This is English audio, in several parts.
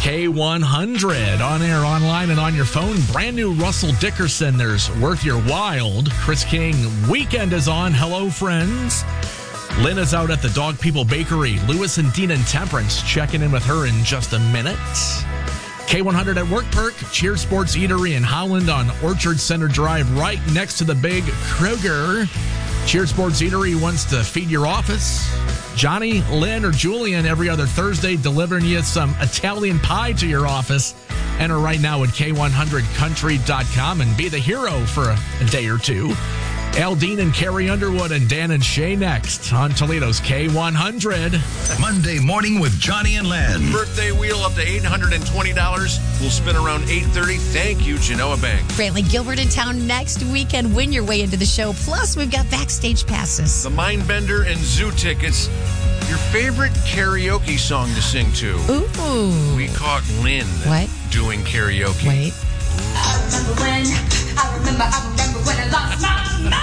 K100 on air, online, and on your phone. Brand new Russell Dickerson. There's Worth Your Wild. Chris King, Weekend is on. Hello, friends. Lynn is out at the Dog People Bakery. Lewis and Dean and Temperance checking in with her in just a minute. K100 at Work Perk, Cheer Sports Eatery in Holland on Orchard Center Drive, right next to the big Kroger. Cheer Sports Eatery wants to feed your office. Johnny, Lynn, or Julian every other Thursday delivering you some Italian pie to your office. Enter right now at K100country.com and be the hero for a day or two. Al Dean and Carrie Underwood and Dan and Shay next on Toledo's K100. Monday morning with Johnny and Len. Birthday wheel up to $820. We'll spin around 8:30. Thank you, Genoa Bank. Brantley Gilbert in town next weekend. Win your way into the show. Plus, we've got backstage passes. The Mindbender and Zoo tickets. Your favorite karaoke song to sing to. Ooh. We caught Lynn doing karaoke. Wait. I remember when I lost my mind.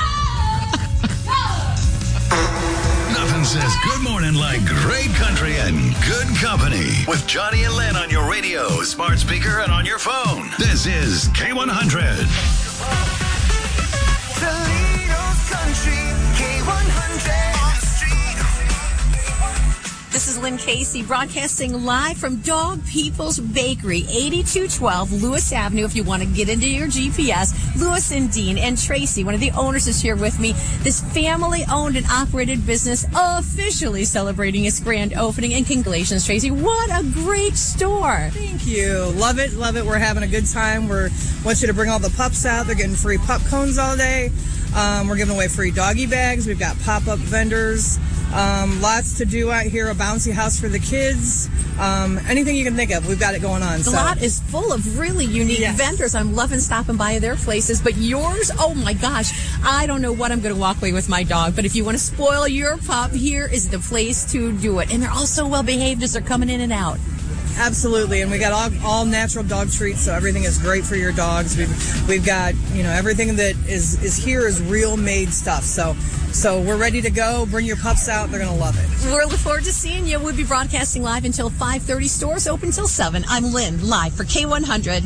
Nothing says good morning like great country and good company. With Johnny and Len on your radio, smart speaker, and on your phone. This is K100. Toledo's Country, K100. This is Lynn Casey broadcasting live from Dog People's Bakery, 8212 Lewis Avenue. If you want to get into your GPS, Lewis and Dean and Tracy, one of the owners, is here with me. This family-owned and operated business officially celebrating its grand opening. And congratulations, Tracy. What a great store. Thank you. Love it. Love it. We're having a good time. We want you to bring all the pups out. They're getting free pup cones all day. We're giving away free doggy bags. We've got pop-up vendors. Lots to do out here, a bouncy house for the kids. Anything you can think of, we've got it going on. The lot is full of really unique vendors. I'm loving stopping by their places. But yours, oh my gosh, I don't know what I'm going to walk away with my dog. But if you want to spoil your pup, here is the place to do it. And they're all so well behaved as they're coming in and out. Absolutely, and we got all natural dog treats, so everything is great for your dogs. We've got, everything that is here is real made stuff. So we're ready to go. Bring your pups out; they're gonna love it. We're looking forward to seeing you. We'll be broadcasting live until 5:30. Stores open till 7. I'm Lynn, live for K100.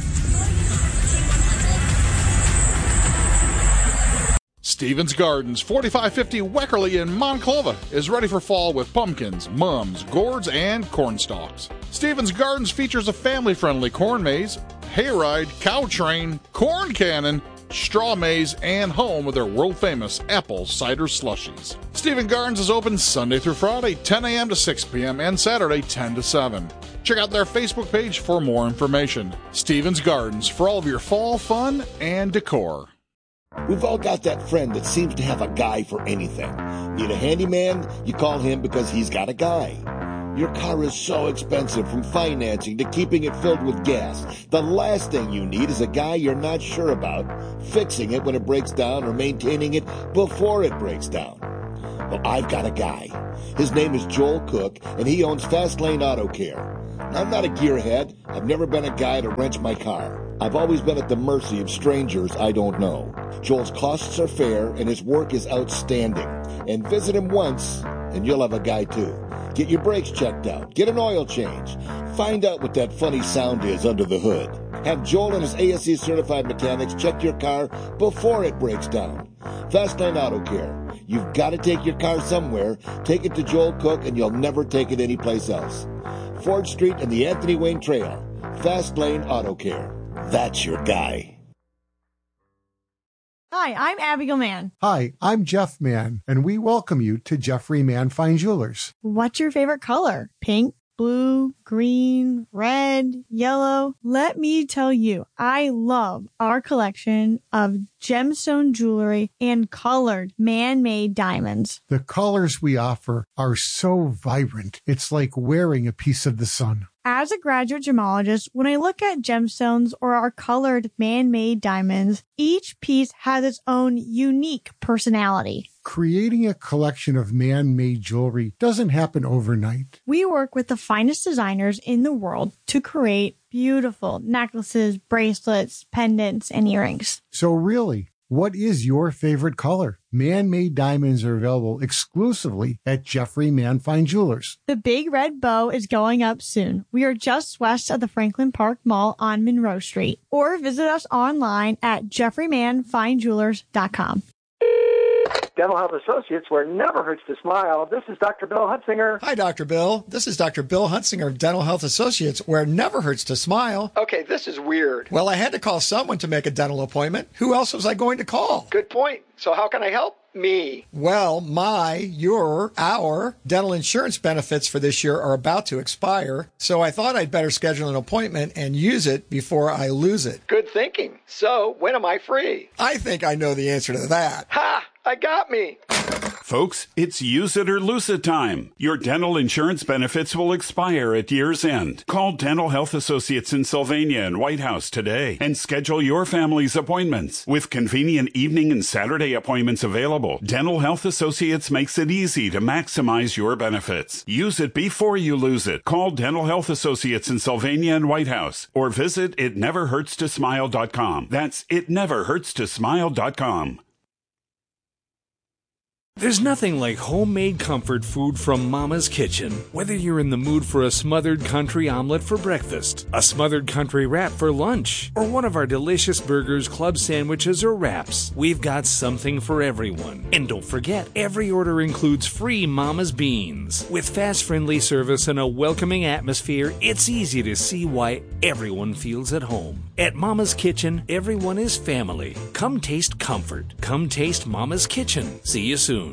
Stevens Gardens, 4550 Weckerly in Monclova, is ready for fall with pumpkins, mums, gourds, and corn stalks. Stevens Gardens features a family-friendly corn maze, hayride, cow train, corn cannon, straw maze, and home with their world-famous apple cider slushies. Stevens Gardens is open Sunday through Friday, 10 a.m. to 6 p.m., and Saturday, 10 to 7. Check out their Facebook page for more information. Stevens Gardens, for all of your fall fun and decor. We've all got that friend that seems to have a guy for anything. Need a handyman? You call him because he's got a guy. Your car is so expensive, from financing to keeping it filled with gas. The last thing you need is a guy you're not sure about, fixing it when it breaks down or maintaining it before it breaks down. Well, I've got a guy. His name is Joel Cook, and he owns Fast Lane Auto Care. I'm not a gearhead. I've never been a guy to wrench my car. I've always been at the mercy of strangers I don't know. Joel's costs are fair, and his work is outstanding. And visit him once, and you'll have a guy too. Get your brakes checked out. Get an oil change. Find out what that funny sound is under the hood. Have Joel and his ASE certified mechanics check your car before it breaks down. Fast Lane Auto Care. You've got to take your car somewhere. Take it to Joel Cook, and you'll never take it anyplace else. Ford Street and the Anthony Wayne Trail. Fast Lane Auto Care. That's your guy. Hi, I'm Abigail Mann. Hi, I'm Jeff Mann, and we welcome you to Jeffrey Mann Fine Jewelers. What's your favorite color? Pink, blue, green, red, yellow? Let me tell you, I love our collection of gemstone jewelry and colored man-made diamonds. The colors we offer are so vibrant, it's like wearing a piece of the sun. As a graduate gemologist, when I look at gemstones or our colored man-made diamonds, each piece has its own unique personality. Creating a collection of man-made jewelry doesn't happen overnight. We work with the finest designers in the world to create beautiful necklaces, bracelets, pendants, and earrings. So really, What is your favorite color? Man-made diamonds are available exclusively at Jeffrey Man Fine Jewelers. The Big Red Bow is going up soon. We are just west of the Franklin Park Mall on Monroe Street. Or visit us online at jeffreymanfinejewelers.com. Dental Health Associates, where it never hurts to smile. This is Dr. Bill Huntsinger. Hi, Dr. Bill. This is Dr. Bill Huntsinger of Dental Health Associates, where it never hurts to smile. Okay, this is weird. Well, I had to call someone to make a dental appointment. Who else was I going to call? Good point. So how can I help? Me. Well, our dental insurance benefits for this year are about to expire, so I thought I'd better schedule an appointment and use it before I lose it. Good thinking. So, when am I free? I think I know the answer to that. Ha! I got me. Folks, it's use it or lose it time. Your dental insurance benefits will expire at year's end. Call Dental Health Associates in Sylvania and White House today and schedule your family's appointments. With convenient evening and Saturday appointments available, Dental Health Associates makes it easy to maximize your benefits. Use it before you lose it. Call Dental Health Associates in Sylvania and White House or visit itneverhurtstosmile.com. That's itneverhurtstosmile.com. There's nothing like homemade comfort food from Mama's Kitchen. Whether you're in the mood for a smothered country omelet for breakfast, a smothered country wrap for lunch, or one of our delicious burgers, club sandwiches, or wraps, we've got something for everyone. And don't forget, every order includes free Mama's Beans. With fast, friendly service and a welcoming atmosphere, it's easy to see why everyone feels at home. At Mama's Kitchen, everyone is family. Come taste comfort. Come taste Mama's Kitchen. See you soon.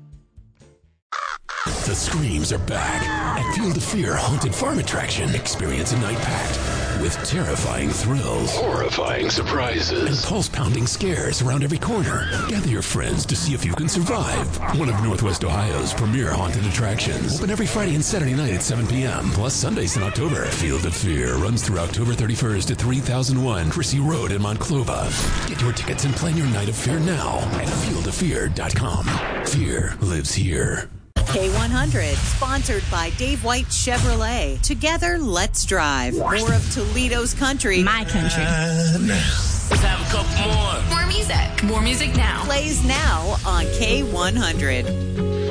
The screams are back at Field of Fear Haunted Farm Attraction. Experience a night packed with terrifying thrills, horrifying surprises, and pulse-pounding scares around every corner. Gather your friends to see if you can survive. One of Northwest Ohio's premier haunted attractions. Open every Friday and Saturday night at 7 p.m. plus Sundays in October. Field of Fear runs through October 31st at 3001 Chrissy Road in Monclova. Get your tickets and plan your night of fear now at fieldoffear.com. Fear lives here. K100, sponsored by Dave White Chevrolet. Together, let's drive. More of Toledo's country. My country. Let's have a couple more. More music. More music now. Plays now on K100.